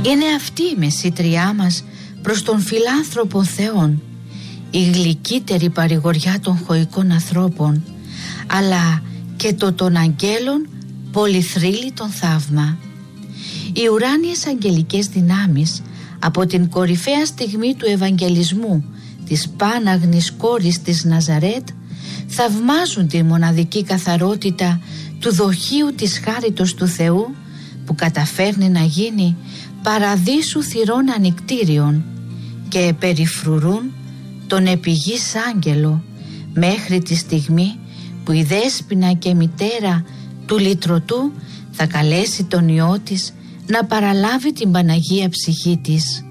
Είναι αυτή η μεσήτριά μας προς τον φιλάνθρωπο Θεόν, η γλυκύτερη παρηγοριά των χωικών ανθρώπων, αλλά και το των αγγέλων πολυθρύλιτον θαύμα. Οι ουράνιες αγγελικές δυνάμεις από την κορυφαία στιγμή του Ευαγγελισμού της Πάναγνης κόρης της Ναζαρέτ θαυμάζουν τη μοναδική καθαρότητα του δοχείου της χάριτος του Θεού που καταφέρνει να γίνει παραδείσου θυρών ανικτήριων και περιφρουρούν τον επιγής άγγελο μέχρι τη στιγμή που η δέσποινα και μητέρα του λυτρωτού θα καλέσει τον Υιό της να παραλάβει την Παναγία ψυχή της.